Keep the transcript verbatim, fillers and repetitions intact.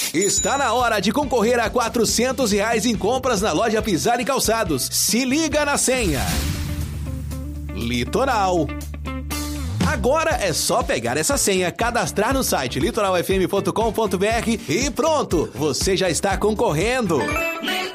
Está na hora de concorrer a quatrocentos reais em compras na loja Pisar e Calçados. Se liga na senha. Litoral. Agora é só pegar essa senha, cadastrar no site litoral f m ponto com ponto b r e pronto, você já está concorrendo.